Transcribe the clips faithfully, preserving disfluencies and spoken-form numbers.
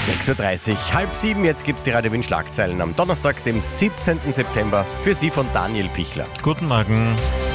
sechs Uhr dreißig, halb sieben, jetzt gibt's die Radio Wien Schlagzeilen am Donnerstag, dem siebzehnten September, für Sie von Daniel Pichler. Guten Morgen.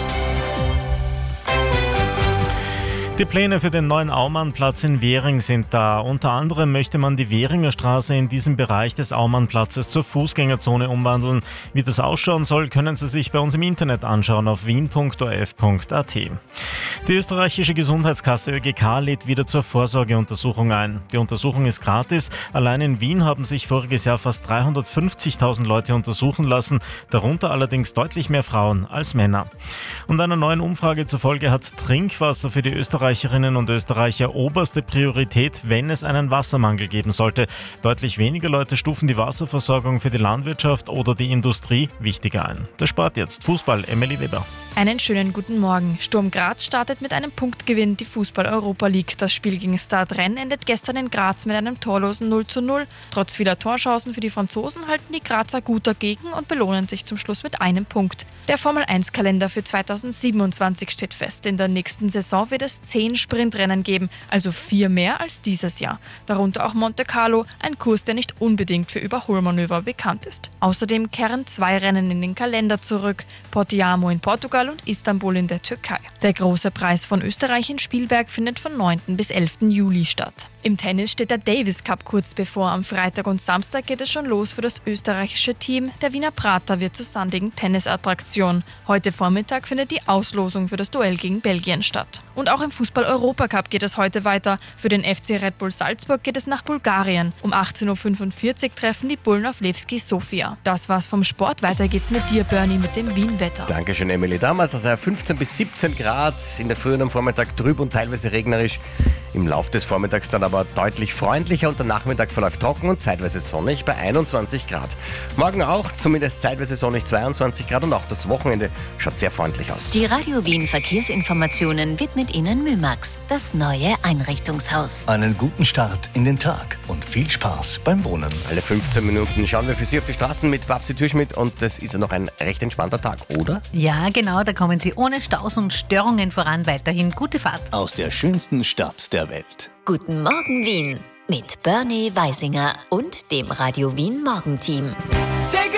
Die Pläne für den neuen Aumannplatz in Währing sind da. Unter anderem möchte man die Währinger Straße in diesem Bereich des Aumannplatzes zur Fußgängerzone umwandeln. Wie das ausschauen soll, können Sie sich bei uns im Internet anschauen auf wien punkt o r f punkt a t. Die österreichische Gesundheitskasse Ö G K lädt wieder zur Vorsorgeuntersuchung ein. Die Untersuchung ist gratis. Allein in Wien haben sich voriges Jahr fast dreihundertfünfzigtausend Leute untersuchen lassen, darunter allerdings deutlich mehr Frauen als Männer. Und einer neuen Umfrage zufolge hat Trinkwasser für die Österreicherinnen und Österreicher oberste Priorität, wenn es einen Wassermangel geben sollte. Deutlich weniger Leute stufen die Wasserversorgung für die Landwirtschaft oder die Industrie wichtiger ein. Der Sport jetzt. Fußball, Emily Weber. Einen schönen guten Morgen. Sturm Graz startet mit einem Punktgewinn die Fußball-Europa League. Das Spiel gegen Stade Rennes endet gestern in Graz mit einem torlosen null zu null. Trotz vieler Torchancen für die Franzosen halten die Grazer gut dagegen und belohnen sich zum Schluss mit einem Punkt. Der Formel eins Kalender für zweitausendsiebenundzwanzig steht fest. In der nächsten Saison wird es zehn Sprintrennen geben, also vier mehr als dieses Jahr. Darunter auch Monte Carlo, ein Kurs, der nicht unbedingt für Überholmanöver bekannt ist. Außerdem kehren zwei Rennen in den Kalender zurück: Portiamo in Portugal und Istanbul in der Türkei. Der große Preis von Österreich in Spielberg findet von neunten bis elften Juli statt. Im Tennis steht der Davis Cup kurz bevor. Am Freitag und Samstag geht es schon los für das österreichische Team. Der Wiener Prater wird zur sandigen Tennisattraktion. Heute Vormittag findet die Auslosung für das Duell gegen Belgien statt. Und auch im Fußball-Europacup geht es heute weiter. Für den F C Red Bull Salzburg geht es nach Bulgarien. Um achtzehn Uhr fünfundvierzig treffen die Bullen auf Levski Sofia. Das war's vom Sport. Weiter geht's mit dir, Bernie, mit dem Wien-Wetter. Dankeschön, Emily. Damals hat er fünfzehn bis siebzehn Grad, in der Früh und am Vormittag trüb und teilweise regnerisch. Im Lauf des Vormittags dann aber deutlich freundlicher und der Nachmittag verläuft trocken und zeitweise sonnig bei einundzwanzig Grad. Morgen auch, zumindest zeitweise sonnig zweiundzwanzig Grad und auch das Wochenende schaut sehr freundlich aus. Die Radio Wien Verkehrsinformationen widmet Ihnen Mümax, das neue Einrichtungshaus. Einen guten Start in den Tag und viel Spaß beim Wohnen. Alle fünfzehn Minuten schauen wir für Sie auf die Straßen mit Babsi Türschmidt und das ist ja noch ein recht entspannter Tag, oder? Ja, genau, da kommen Sie ohne Staus und Störungen voran. Weiterhin gute Fahrt. Aus der schönsten Stadt der Welt. Guten Morgen Wien mit Bernie Weisinger und dem Radio Wien Morgenteam.